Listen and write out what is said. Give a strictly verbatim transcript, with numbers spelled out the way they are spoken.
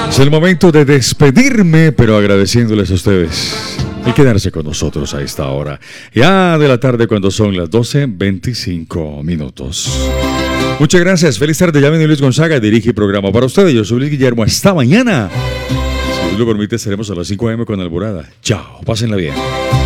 Es el momento de despedirme, pero agradeciéndoles a ustedes el quedarse con nosotros a esta hora, ya de la tarde, cuando son las doce veinticinco minutos. Muchas gracias, feliz tarde. Ya viene Luis Gonzaga, dirige el programa para ustedes. Yo soy Luis Guillermo, hasta mañana. Si Dios lo permite, estaremos a las cinco a eme con Alborada. Chao, pásenla bien.